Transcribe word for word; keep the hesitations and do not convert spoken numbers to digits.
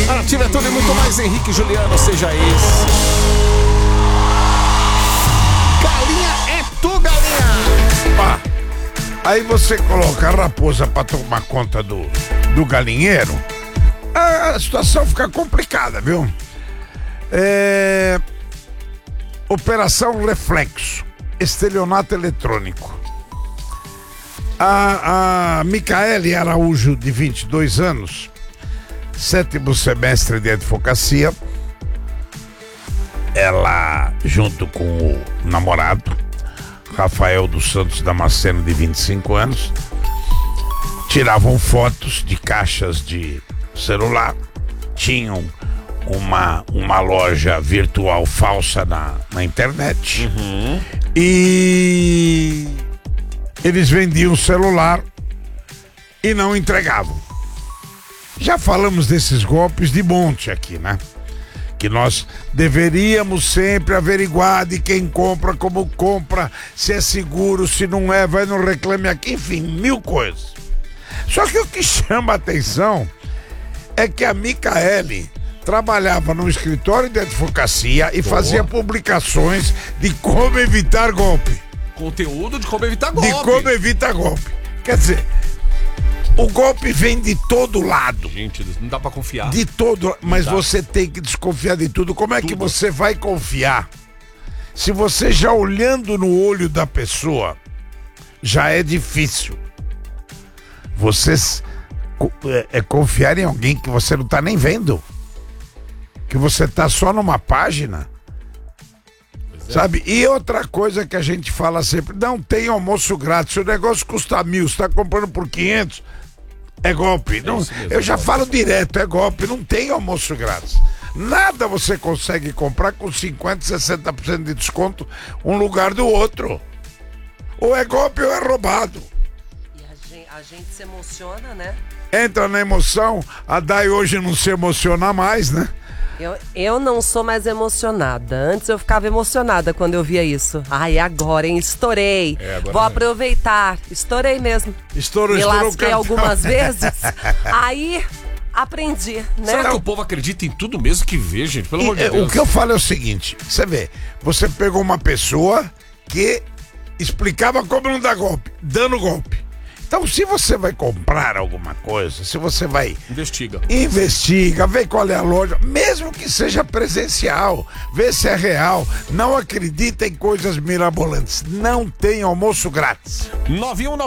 Ativa tudo e muito mais, Henrique e Juliano, seja esse. Galinha é tu, galinha! Ah, aí você coloca a raposa pra tomar conta do, do galinheiro, a, a situação fica complicada, viu? É... Operação Reflexo, estelionato eletrônico. A, a Micaele Araújo, de vinte e dois anos, sétimo semestre de advocacia, ela, junto com o namorado, Rafael dos Santos Damasceno, de vinte e cinco anos, tiravam fotos de caixas de celular, tinham uma, uma loja virtual falsa na, na internet, uhum. e eles vendiam celular e não entregavam. Já falamos desses golpes de monte aqui, né? Que nós deveríamos sempre averiguar de quem compra, como compra, se é seguro, se não é, vai no Reclame Aqui, enfim, mil coisas. Só que o que chama a atenção é que a Micaele trabalhava num escritório de advocacia e Boa. fazia publicações de como evitar golpe. Conteúdo de como evitar golpe. De como evitar golpe. Quer dizer, o golpe vem de todo lado. Gente, não dá pra confiar. De todo, mas dá. você tem que desconfiar de tudo. Como é Tudo. que você vai confiar? Se você já olhando no olho da pessoa, já é difícil. Você é, é confiar em alguém que você não tá nem vendo. Que você tá só numa página. É. Sabe? E outra coisa que a gente fala sempre, não tem almoço grátis. Se o negócio custa mil, você tá comprando por quinhentos, é golpe. É não, mesmo, eu já é falo direto, é golpe, não tem almoço grátis. Nada você consegue comprar com cinquenta, sessenta por cento de desconto um lugar do outro. Ou é golpe ou é roubado. E a gente, a gente se emociona, né? Entra na emoção, a Dai hoje não se emociona mais, né? Eu, eu não sou mais emocionada. Antes eu ficava emocionada quando eu via isso. Ai, agora, hein? Estourei. É, agora Vou é. aproveitar. Estourei mesmo. Estourou, Me estourou lasquei o algumas vezes. Aí, aprendi, né? Será que o povo acredita em tudo mesmo que vê, gente? Pelo E, amor de é, Deus. o que eu falo é o seguinte, você vê, você pegou uma pessoa que explicava como não dar golpe, dando golpe. Então, se você vai comprar alguma coisa, se você vai... Investiga. Investiga, vê qual é a loja, mesmo que seja presencial, vê se é real. Não acredita em coisas mirabolantes. Não tem almoço grátis. nove um nove